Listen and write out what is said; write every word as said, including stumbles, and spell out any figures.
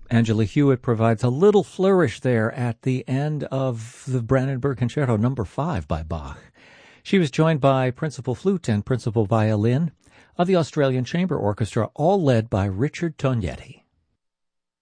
Angela Hewitt provides a little flourish there at the end of the Brandenburg Concerto number five by Bach. She was joined by principal flute and principal violin of the Australian Chamber Orchestra, all led by Richard Tognetti.